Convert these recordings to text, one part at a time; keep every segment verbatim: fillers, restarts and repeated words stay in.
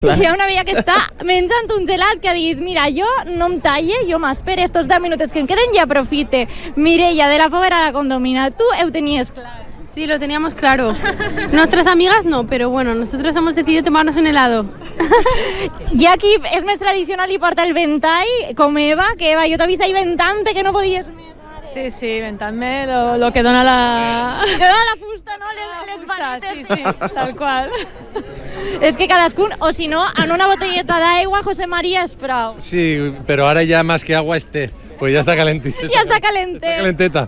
Hi ha una veia que està menjant un gelat que ha dit, mira, jo no em talle, jo m'espere estos deu minutos que em queden i aprofite. Mireia, de la Foguera a la Condomina, tu ho tenies clar. Sí, lo teníamos claro. Nuestras amigas no, pero bueno, nosotros hemos decidido tomarnos un helado. I aquí és més tradicional i porta el ventall, com Eva, que Eva, jo t'he vist ahí ventant-te que no podies més. Sí, sí, ventant-me lo, lo que dona la... Que dona la fusta, no? Les, les vanetes. Sí, sí, tal qual. És que cadascun, o si no, en una botelleta d'aigua, José María, és prou. Sí, pero ahora ya más que agua es té. Pues ya está calentita. Ja està calente. Està calenteta.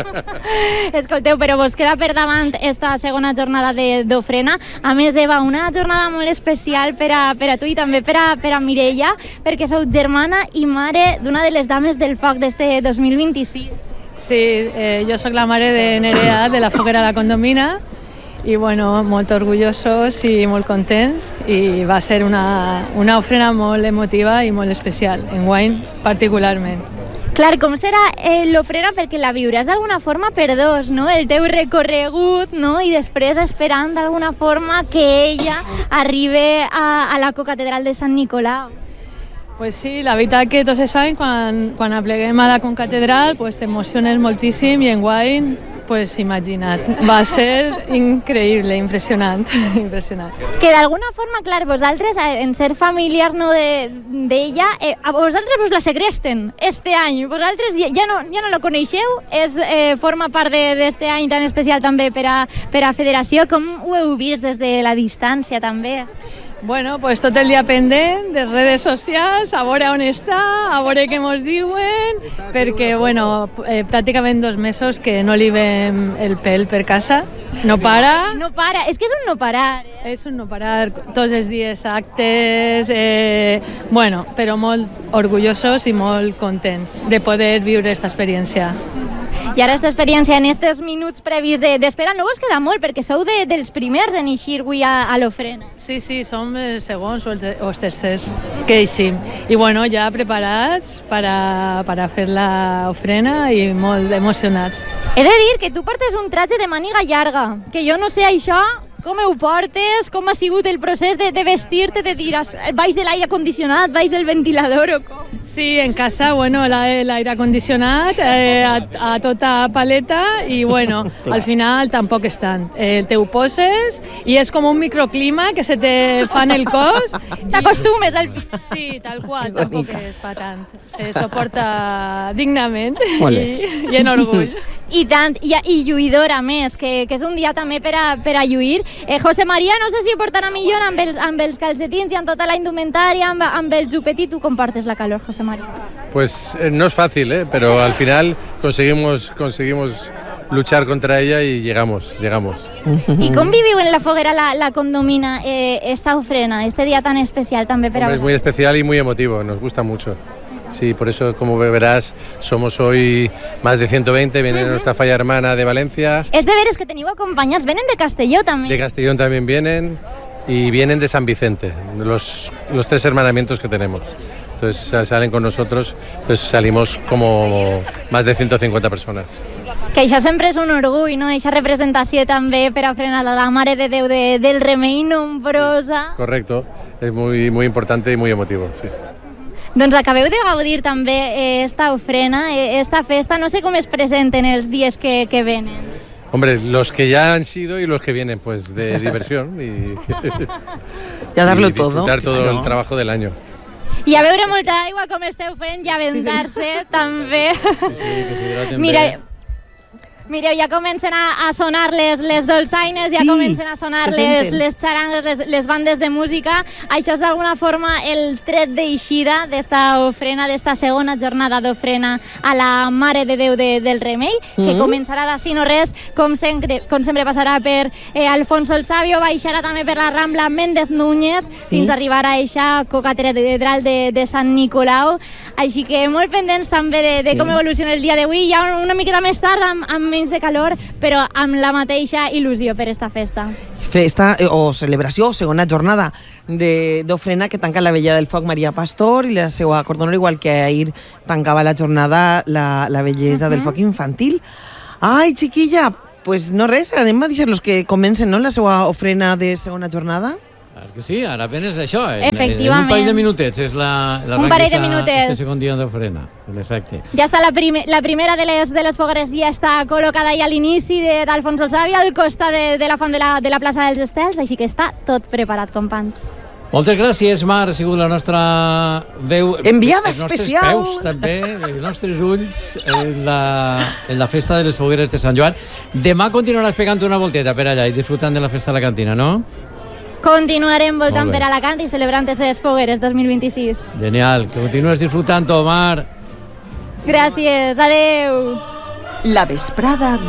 Escolteu, però vos queda per davant esta segona jornada d'Ofrena. A més, Eva, una jornada molt especial per a, per a tu i també per a, per a Mireia, perquè sou germana i mare d'una de les dames del foc d'este dos mil vint-i-sis. Sí, eh, jo sóc la mare de Nerea, de la Foguera a la Condomina, i bueno, molt orgullosos i molt contents, i va ser una, una ofrena molt emotiva i molt especial, enguany particularment. Clar, com serà eh, l'ofrena? Perquè la viuràs d'alguna forma per dos, no? El teu recorregut, no? I després esperant d'alguna forma que ella arribi a, a la cocatedral de Sant Nicolau. Pues sí, la veritat que tots els anys quan, quan apleguem a la concatedral pues, t'emociones moltíssim i enguany, pues imagina't, va ser increïble, impressionant, impressionant. Que d'alguna forma, clar, vosaltres, en ser familiars no, d'ella, eh, a vosaltres vos la segresten este any, vosaltres ja, ja, no, ja no la coneixeu, és, eh, forma part d'este any tan especial també per a, per a Federació, com ho heu vist des de la distància també? Bueno, pues tot el dia pendent de redes socials, a veure on està, a veure què mos diuen, perquè, bueno, eh, pràcticament dos mesos que no li veiem el pèl per casa. No para. No para, és que és un no parar. Eh? És un no parar, tots els dies actes, eh, bueno, però molt orgullosos i molt contents de poder viure aquesta experiència. I ara aquesta experiència en aquests minuts previs d'espera no vos queda molt, perquè sou de, dels primers en eixir avui a, a l'ofrena. Sí, sí, som els segons o els, o els tercers que eixim. I bueno, ja preparats per a, per a fer l'ofrena i molt emocionats. He de dir que tu portes un tratge de màniga llarga, que jo no sé això, com ho portes, com ha sigut el procés de, de vestir-te, de dir, baix de l'aire condicionat, baix del ventilador o com? Sí, en casa, bueno, l'aire condicionat eh, a, a tota paleta i, bueno, al final tampoc és tant. Eh, te ho poses i és com un microclima que se te fa en el cos. T'acostumes al final. Sí, tal qual, tampoc és pa tant. Se suporta dignament i, i en orgull. I tant, i, i lluïdora més, que, que és un dia també per a, per a lluir. Eh, José María, no sé si portarà millor amb els, amb els calcetins i amb tota la indumentària, amb, amb el jupetit. ¿Tú compartes la calor, José María? Pues eh, no es fácil, ¿eh? Pero al final conseguimos, conseguimos luchar contra ella y llegamos, llegamos. ¿Y com viviu en la Foguera la, la Condomina eh, esta ofrena, este día tan especial també per a Hombre, es muy especial y muy emotivo, nos gusta mucho. Sí, por eso, como verás, somos hoy más de ciento veinte, viene uh-huh. nuestra falla hermana de Valencia. És de veres que teniu acompanyats, venen de Castelló també. De Castellón también vienen y vienen de San Vicente, los, los tres hermanamientos que tenemos. Entonces salen con nosotros, pues salimos como más de ciento cincuenta personas. Que això sempre és un orgull, no? Eixa representació també per a frenar la Mare de Déu de, del Remei nombrosa. Sí, correcto, es muy, muy importante y muy emotivo, sí. Doncs acabeu de gaudir també eh, esta ofrena, eh, esta festa, no sé com es presenten els dies que, que venen. Hombre, los que ya han sido y los que vienen, pues de diversión y, y a darlo y disfrutar todo, todo claro. el trabajo del año. I a beure molta aigua com esteu fent i a venjar-se sí, sí. també. Sí, Mira, mireu, ja comencen a, a sonar les, les dolçaines, ja sí, comencen a sonar les, les xarangues, les, les bandes de música. Això és d'alguna forma el tret d'eixida d'esta ofrena, d'esta segona jornada d'ofrena a la Mare de Déu de, del Remei, que mm-hmm. començarà d'ací no res, com sempre, com sempre passarà per eh, Alfonso el Sabio, baixarà també per la Rambla Méndez Núñez, sí. fins a arribar a eixa cocatedral de, de Sant Nicolau. Així que molt pendents també de, de sí. com evoluciona el dia d'avui, ja una miqueta més tard, amb, amb menys de calor, però amb la mateixa il·lusió per esta festa. Festa o celebració, segona jornada d'ofrena que tanca la Vella del Foc Maria Pastor i la seva cordonera, igual que ahir tancava la jornada la, la bellesa uh-huh. del foc infantil. Ai, chiquilla, pues no res, anem a deixar-los que comencen, no?, la seva ofrena de segona jornada. Que sí, ara apenas això. Efectivament. En un parell de minutets és la, la un parell de minutets. Este segon dia d'ofrena, en efecte. Ja està la, prime, la primera de les, de les fogueres ja està col·locada ja a l'inici d'Alfons el Savi, al costat de, de la font de la, de la plaça dels Estels, així que està tot preparat, companys. Moltes gràcies, Mar, ha sigut la nostra veu... Enviada els especial! Els nostres peus, també, els nostres ulls, en la, en la festa de les fogueres de Sant Joan. Demà continuaràs pegant una volteta per allà i disfrutant de la festa de la cantina, no? Continuarem voltant per Alacant i celebrant aquestes fogueres dos mil vint-i-sis. Genial, que continues disfrutant, Omar. Gràcies, adeu. La vesprada